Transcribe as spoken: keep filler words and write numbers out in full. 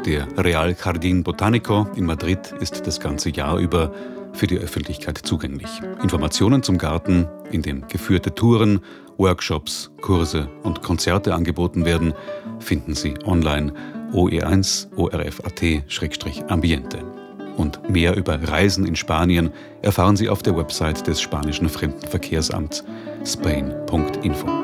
Der Real Jardín Botánico in Madrid ist das ganze Jahr über für die Öffentlichkeit zugänglich. Informationen zum Garten, in dem geführte Touren, Workshops, Kurse und Konzerte angeboten werden, finden Sie online o e eins o r f punkt a t slash ambiente. Und mehr über Reisen in Spanien erfahren Sie auf der Website des spanischen Fremdenverkehrsamts spain punkt info.